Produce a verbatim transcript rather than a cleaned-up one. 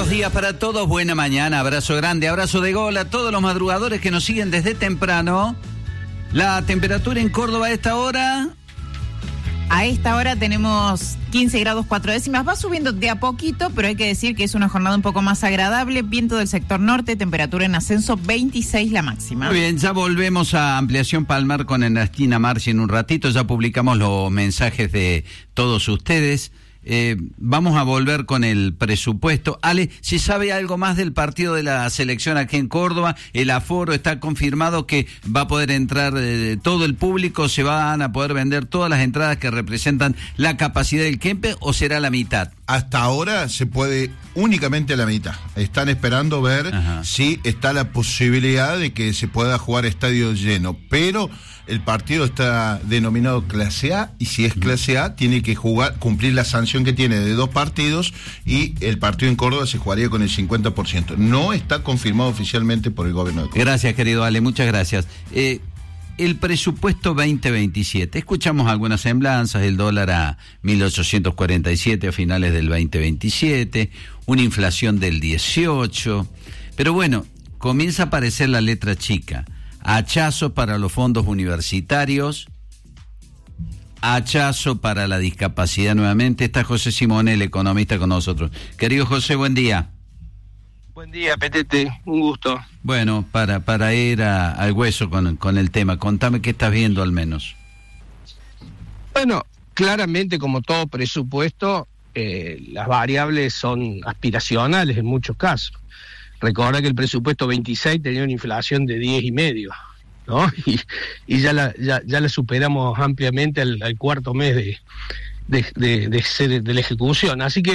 Buenos días para todos, buena mañana, abrazo grande, abrazo de gol a todos los madrugadores que nos siguen desde temprano. La temperatura en Córdoba a esta hora... A esta hora tenemos quince grados cuatro décimas, va subiendo de a poquito, pero hay que decir que es una jornada un poco más agradable, viento del sector norte, temperatura en ascenso veintiséis la máxima. Muy bien, ya volvemos a Ampliación Palmar con Ernestina Marchi en un ratito, ya publicamos los mensajes de todos ustedes. Eh, vamos a volver con el presupuesto. Ale, ¿se sabe algo más del partido de la selección aquí en Córdoba? El aforo está confirmado que va a poder entrar eh, todo el público, se van a poder vender todas las entradas que representan la capacidad del Kempe, ¿o será la mitad? Hasta ahora se puede únicamente la mitad. Están esperando ver Ajá. si está la posibilidad de que se pueda jugar estadio lleno, pero el partido está denominado clase A, y si es clase A tiene que jugar, cumplir la sanción que tiene de dos partidos, y el partido en Córdoba se jugaría con el cincuenta por ciento. No está confirmado oficialmente por el gobierno de Córdoba. Gracias, querido Ale, muchas gracias. Eh, el presupuesto veinte veintisiete, escuchamos algunas semblanzas, el dólar a mil ochocientos cuarenta y siete a finales del veinte veintisiete, una inflación del dieciocho, pero bueno, comienza a aparecer la letra chica. Hachazo para los fondos universitarios, hachazo para la discapacidad nuevamente. Está José Simone, el economista, con nosotros. Querido José, buen día. Buen día, Petete, un gusto. Bueno, para para ir a, al hueso con, con el tema, contame qué estás viendo al menos. Bueno, claramente, como todo presupuesto, eh, las variables son aspiracionales en muchos casos. Recuerda que el presupuesto veintiséis tenía una inflación de diez y medio, ¿no? Y, y ya la ya, ya la superamos ampliamente al, al cuarto mes de, de, de, de ser de la ejecución. Así que